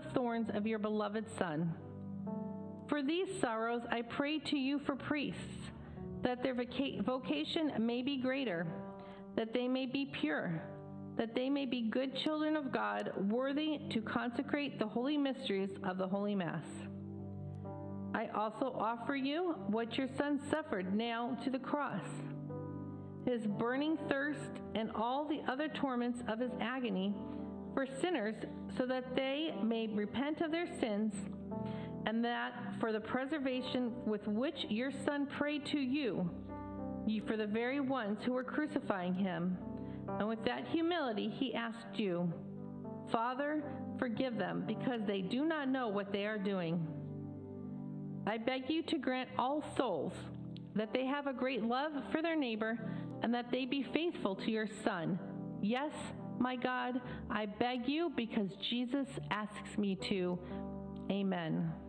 thorns of your beloved Son. For these sorrows I pray to you for priests, that their vocation may be greater, that they may be pure, that they may be good children of God, worthy to consecrate the holy mysteries of the Holy Mass. I also offer you what your Son suffered nailed to the cross, his burning thirst and all the other torments of his agony for sinners, so that they may repent of their sins, and that for the preservation with which your Son prayed to you for the very ones who were crucifying him. And with that humility he asked you, Father, forgive them, because they do not know what they are doing. I beg you to grant all souls that they have a great love for their neighbor, and that they be faithful to your Son. Yes, my God, I beg you, because Jesus asks me to. Amen.